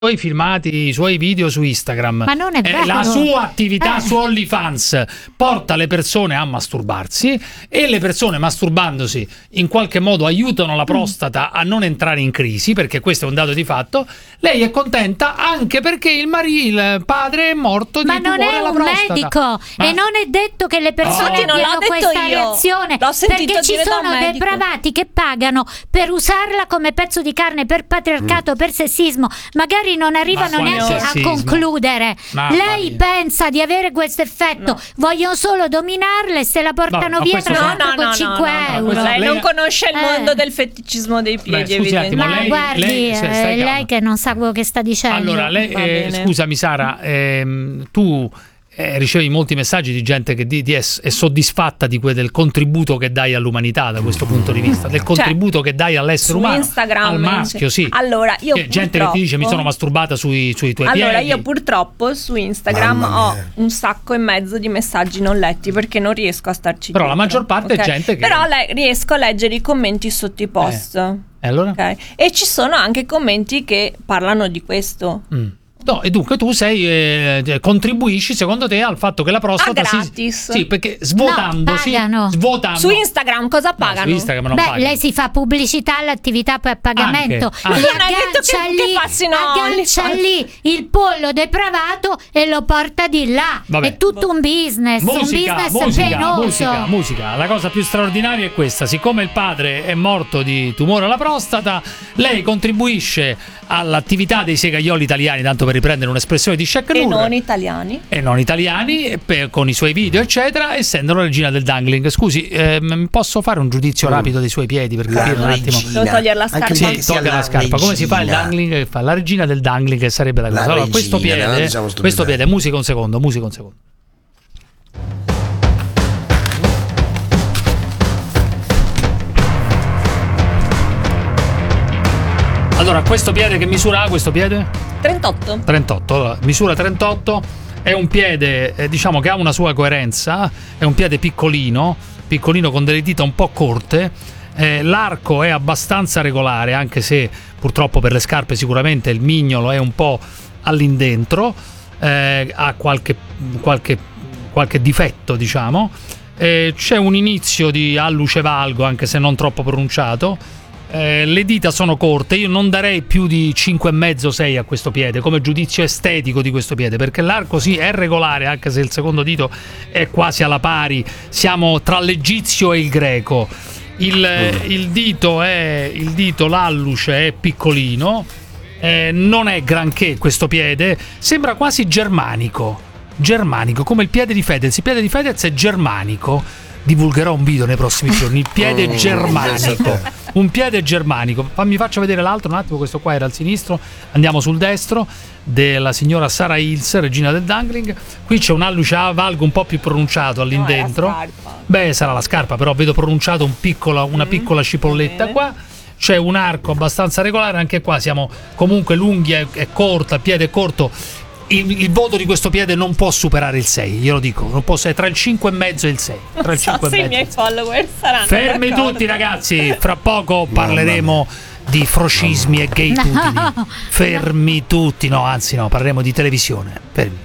suoi filmati, i suoi video su Instagram, ma non è vero. La sua attività su OnlyFans porta le persone a masturbarsi e le persone masturbandosi in qualche modo aiutano la prostata a non entrare in crisi, perché questo è un dato di fatto. Lei è contenta anche perché il padre è morto di tumore alla prostata. Ma non è un medico e non è detto che le persone abbiano questa reazione, perché ci sono depravati che pagano per usarla come pezzo di carne per patriarcato, per sessismo, magari non arrivano neanche a concludere. Lei pensa di avere questo effetto, vogliono solo dominarle e se la portano via tra l'altro con 5 euro. Lei non conosce il mondo del feticismo dei piedi, evidentemente. Ma guardi, lei che non sa quello che sta dicendo. Allora, lei, scusami Sara, tu ricevi molti messaggi di gente che è soddisfatta del contributo che dai all'umanità da questo punto di vista, del contributo che dai all'essere umano, Instagram, al maschio, sì. Allora, io gente che ti dice mi sono masturbata sui tuoi piedi. Allora, io purtroppo su Instagram ho un sacco e mezzo di messaggi non letti perché non riesco a starci Però dietro. La maggior parte è gente che... Però riesco a leggere i commenti sotto i post. Allora? E ci sono anche commenti che parlano di questo. No, e dunque tu contribuisci secondo te al fatto che la prostata gratis. Sì, perché svuotandosi su Instagram cosa pagano? Su Instagram non pagano. Lei si fa pubblicità all'attività a pagamento e aggancia lì il pollo depravato e lo porta di là. È tutto un business, penoso. Musica. La cosa più straordinaria è questa: siccome il padre è morto di tumore alla prostata, lei contribuisce all'attività dei segaioli italiani, tanto per riprendere un'espressione di Shaq Nur, e non italiani con i suoi video eccetera, essendo la regina del dangling. Scusi, posso fare un giudizio rapido dei suoi piedi per capire un attimo? Devo togliere la scarpa. Sì, toglie la scarpa. Come si fa il dangling? Fa la regina del dangling, che sarebbe la cosa. Allora, questo piede, musica un secondo. Allora, questo piede che misura questo piede? 38. Allora, misura 38, è un piede diciamo che ha una sua coerenza, è un piede piccolino con delle dita un po' corte, l'arco è abbastanza regolare, anche se purtroppo per le scarpe sicuramente il mignolo è un po' all'indentro, ha qualche difetto, diciamo, c'è un inizio di alluce valgo, anche se non troppo pronunciato. Le dita sono corte, io non darei più di 5,5-6 a questo piede come giudizio estetico di questo piede, perché l'arco sì è regolare, anche se il secondo dito è quasi alla pari, siamo tra l'egizio e il greco. Il dito, l'alluce è piccolino, non è granché questo piede, sembra quasi germanico come il piede di Fedez. Il piede di Fedez è germanico. Divulgherò un video nei prossimi giorni. Il piede germanico, un piede germanico. Mi faccio vedere l'altro un attimo. Questo qua era al sinistro, andiamo sul destro, della signora Sara Hills, regina del dangling. Qui c'è un alluce a valgo un po' più pronunciato all'indentro. Sarà la scarpa, però vedo pronunciato una piccola cipolletta qua. C'è un arco abbastanza regolare, anche qua siamo comunque lunghi, è corta, il piede è corto. Il voto di questo piede non può superare il 6, glielo dico, non può essere tra il 5,5 e il 6. Non so se i miei follower saranno fermi d'accordo. Tutti ragazzi, fra poco parleremo di frocismi e gaytudini. Fermi tutti, parleremo di televisione. Fermi.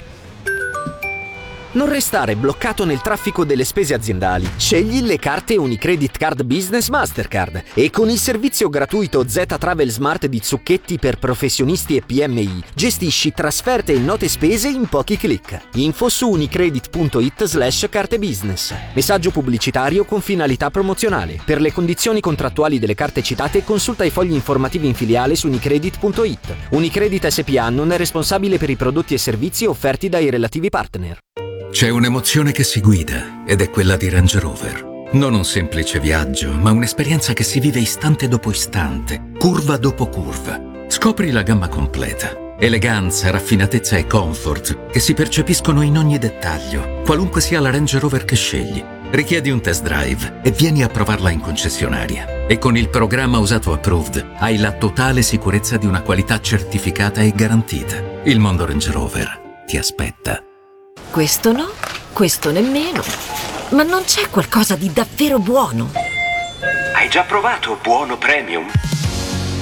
Non restare bloccato nel traffico delle spese aziendali. Scegli le carte Unicredit Card Business Mastercard e con il servizio gratuito Z Travel Smart di Zucchetti per professionisti e PMI gestisci trasferte e note spese in pochi clic. Info su unicredit.it/carte business. Messaggio pubblicitario con finalità promozionale. Per le condizioni contrattuali delle carte citate consulta i fogli informativi in filiale su unicredit.it. Unicredit SPA non è responsabile per i prodotti e servizi offerti dai relativi partner. C'è un'emozione che si guida ed è quella di Range Rover. Non un semplice viaggio, ma un'esperienza che si vive istante dopo istante, curva dopo curva. Scopri la gamma completa. Eleganza, raffinatezza e comfort che si percepiscono in ogni dettaglio, qualunque sia la Range Rover che scegli. Richiedi un test drive e vieni a provarla in concessionaria. E con il programma Usato Approved hai la totale sicurezza di una qualità certificata e garantita. Il mondo Range Rover ti aspetta. Questo no, questo nemmeno. Ma non c'è qualcosa di davvero buono? Hai già provato Buono Premium?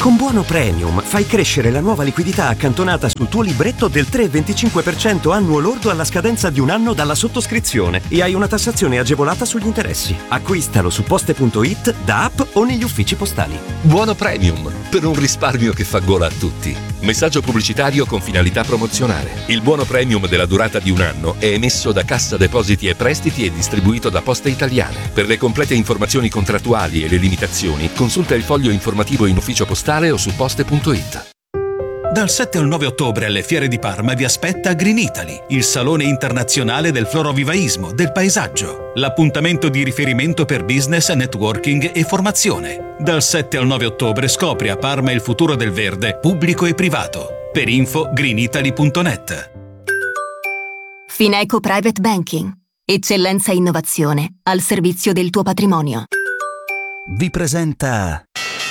Con Buono Premium fai crescere la nuova liquidità accantonata sul tuo libretto del 3,25% annuo lordo alla scadenza di un anno dalla sottoscrizione e hai una tassazione agevolata sugli interessi. Acquistalo su poste.it, da app o negli uffici postali. Buono Premium, per un risparmio che fa gola a tutti. Messaggio pubblicitario con finalità promozionale. Il Buono Premium della durata di un anno è emesso da Cassa Depositi e Prestiti e distribuito da Poste Italiane. Per le complete informazioni contrattuali e le limitazioni, consulta il foglio informativo in ufficio postale o su poste.it. Dal 7 al 9 ottobre alle Fiere di Parma vi aspetta Green Italy, il salone internazionale del florovivaismo, del paesaggio. L'appuntamento di riferimento per business, networking e formazione. Dal 7 al 9 ottobre scopri a Parma il futuro del verde, pubblico e privato. Per info greenitaly.net. Fineco Private Banking. Eccellenza e innovazione al servizio del tuo patrimonio. Vi presenta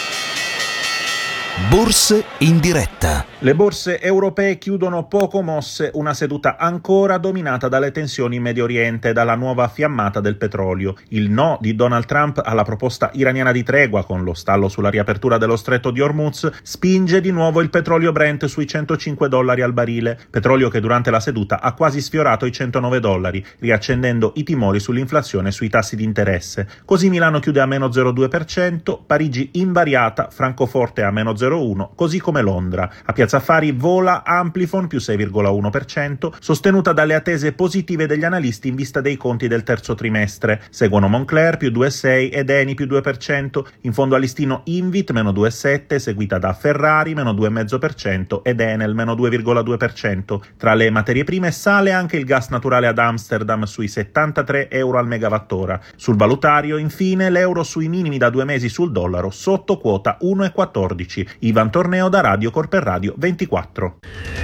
Borse in diretta. Le borse europee chiudono poco mosse, una seduta ancora dominata dalle tensioni in Medio Oriente e dalla nuova fiammata del petrolio. Il no di Donald Trump alla proposta iraniana di tregua, con lo stallo sulla riapertura dello stretto di Hormuz, spinge di nuovo il petrolio Brent sui $105 al barile, petrolio che durante la seduta ha quasi sfiorato i $109, riaccendendo i timori sull'inflazione e sui tassi di interesse. Così Milano chiude a meno 0,2%, Parigi invariata, Francoforte a meno 0,1%, così come Londra. A Piazza Affari vola Amplifon più 6,1%, sostenuta dalle attese positive degli analisti in vista dei conti del terzo trimestre. Seguono Moncler più 2,6% ed Eni più 2%, in fondo al listino Invit meno 2,7%, seguita da Ferrari meno 2,5% ed Enel meno 2,2%. Tra le materie prime sale anche il gas naturale ad Amsterdam sui €73 al megawattora. Sul valutario, infine, l'euro sui minimi da 2 mesi sul dollaro, sotto quota 1,14. Ivan Torneo da Radio Corper Radio 24.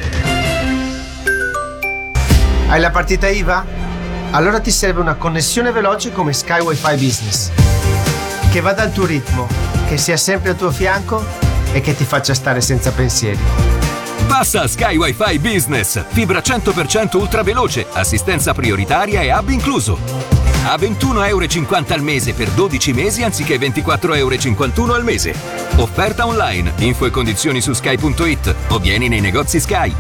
Hai la partita IVA? Allora ti serve una connessione veloce come Sky Wi-Fi Business, che vada al tuo ritmo, che sia sempre al tuo fianco e che ti faccia stare senza pensieri. Passa a Sky Wi-Fi Business, fibra 100% ultra veloce, assistenza prioritaria e hub incluso. A €21,50 al mese per 12 mesi anziché €24,51 al mese. Offerta online, info e condizioni su sky.it o vieni nei negozi Sky.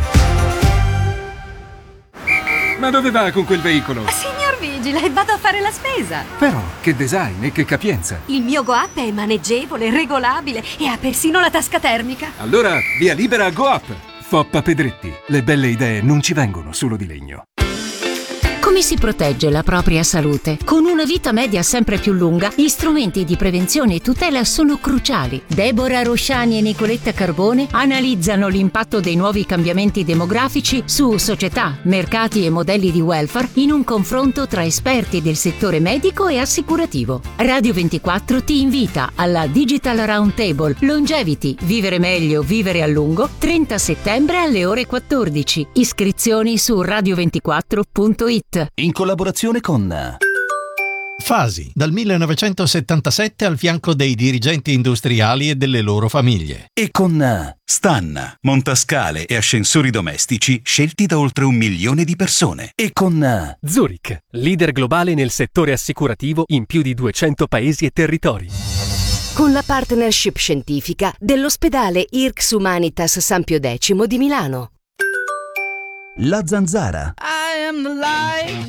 Ma dove va con quel veicolo? Signor Vigile, vado a fare la spesa. Però, che design e che capienza. Il mio GoUp è maneggevole, regolabile e ha persino la tasca termica. Allora, via libera a GoUp. Foppa Pedretti. Le belle idee non ci vengono solo di legno. Come si protegge la propria salute? Con una vita media sempre più lunga, gli strumenti di prevenzione e tutela sono cruciali. Deborah Rosciani e Nicoletta Carbone analizzano l'impatto dei nuovi cambiamenti demografici su società, mercati e modelli di welfare in un confronto tra esperti del settore medico e assicurativo. Radio 24 ti invita alla Digital Roundtable Longevity, vivere meglio, vivere a lungo, 30 settembre alle ore 14. Iscrizioni su radio24.it. In collaborazione con Fasi, dal 1977 al fianco dei dirigenti industriali e delle loro famiglie. E con Stan, montascale e ascensori domestici scelti da oltre 1 milione di persone. E con Zurich, leader globale nel settore assicurativo in più di 200 paesi e territori. Con la partnership scientifica dell'ospedale IRCS Humanitas San Pio X di Milano. La Zanzara. I am the light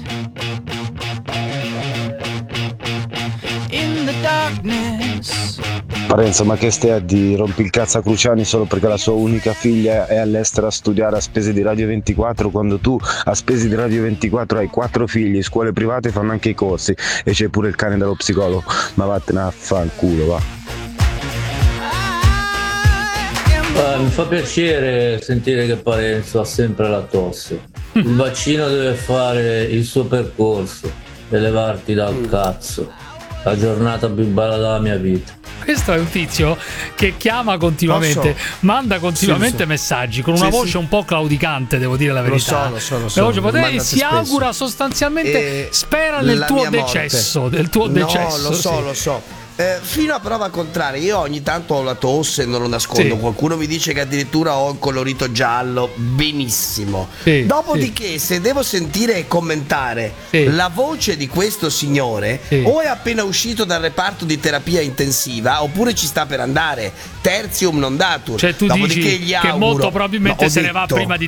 in the darkness. Parenzo, ma che stai a di rompi il cazzo a Cruciani solo perché la sua unica figlia è all'estero a studiare a spese di Radio 24, quando tu a spese di Radio 24 hai 4 figli, scuole private fanno anche i corsi e c'è pure il cane dello psicologo. Ma vattene a fanculo, va. Mi fa piacere sentire che Parenzo ha sempre la tosse. Il vaccino deve fare il suo percorso e levarti dal cazzo. La giornata più bella della mia vita. Questo è un tizio che chiama continuamente, manda continuamente messaggi con una voce un po' claudicante, devo dire la verità. Lo so. Si augura sostanzialmente, spera nel tuo decesso, del tuo decesso. Lo so. fino a prova contraria, io ogni tanto ho la tosse, non lo nascondo. Sì. Qualcuno mi dice che addirittura ho il colorito giallo, benissimo. Sì, Dopodiché, se devo sentire e commentare la voce di questo signore, o è appena uscito dal reparto di terapia intensiva, oppure ci sta per andare. Tertium non datur. Cioè tu Dopodiché dici gli che auguro, molto probabilmente ho se ne va detto, prima di